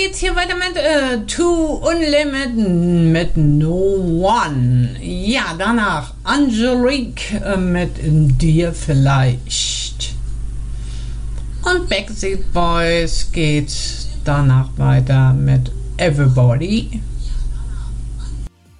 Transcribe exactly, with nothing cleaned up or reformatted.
geht's hier weiter mit äh, To Unlimited mit No One. Ja, danach Angelique äh, mit Dir vielleicht. Und Backstreet Boys geht danach weiter mit Everybody.